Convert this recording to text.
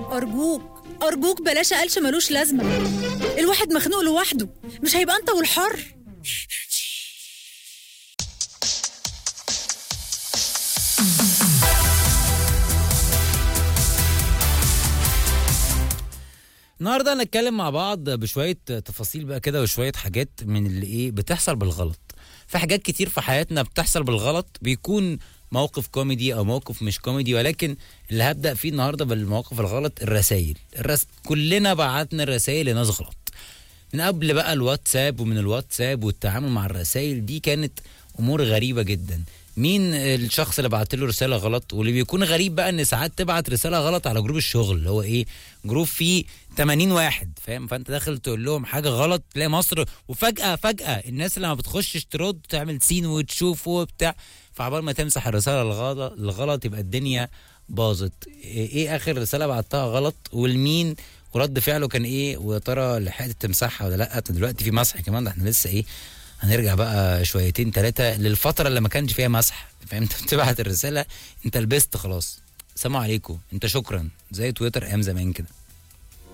أرجوك أرجوك بلاش قلش ملوش لازمة. الواحد مخنوق لوحده، مش هيبقى أنت والحر. النهارده هنتكلم مع بعض بشويه تفاصيل بقى كده وشويه حاجات من اللي بتحصل بالغلط. في حاجات كتير في حياتنا بتحصل بالغلط، بيكون موقف كوميدي او موقف مش كوميدي، ولكن اللي هبدأ فيه النهارده بالمواقف الغلط الرسائل. كلنا بعتنا الرسائل لناس غلط من قبل بقى الواتساب، ومن الواتساب والتعامل مع الرسائل دي كانت امور غريبه جدا. مين الشخص اللي بعت له رساله غلط؟ واللي بيكون غريب بقى ان ساعات تبعت رساله غلط على جروب الشغل، اللي هو جروب فيه 80 واحد، فاهم؟ فانت داخل تقول لهم حاجه غلط تلاقي مصر، وفجاه الناس اللي ما بتخشش ترد تعمل سين وتشوف وبتاع، فعبال ما تمسح الرساله الغلط يبقى الدنيا باظت. ايه اخر رساله بعتها غلط والمين ورد فعله كان ويا ترى لحقت تمسحها ولا لا؟ دلوقتي في مسح كمان، ده احنا لسه هنرجع بقى شويتين 3 للفتره اللي ما كانش فيها مسح، فاهم؟ انت بتبعت الرساله انت لبست خلاص، سلام عليكم، انت شكرا، زي تويتر ايام زمان كده.